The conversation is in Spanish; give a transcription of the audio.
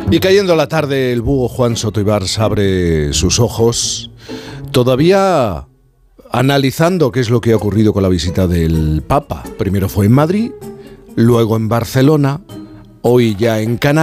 Y cayendo la tarde, el búho Juan Soto Ibars abre sus ojos, todavía analizando qué es lo que ha ocurrido con la visita del Papa. Primero fue en Madrid, luego en Barcelona, hoy ya en Canarias.